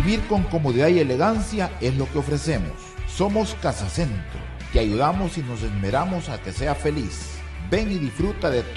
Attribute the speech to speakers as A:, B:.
A: Vivir con comodidad y elegancia es lo que ofrecemos. Somos Casa Centro. Te ayudamos y nos esmeramos a que sea feliz. Ven y disfruta de